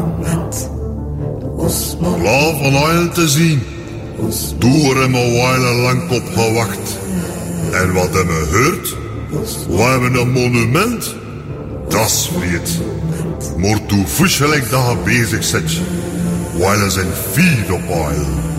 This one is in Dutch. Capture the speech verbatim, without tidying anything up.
Klaar van oil te zien. Door hebben we wijle lang op gewacht. En wat hebben we gehoord? We hebben een monument. Dat is vreed. Maar toen voeschelijk dat je bezig zit. Wijle zijn vier op oil.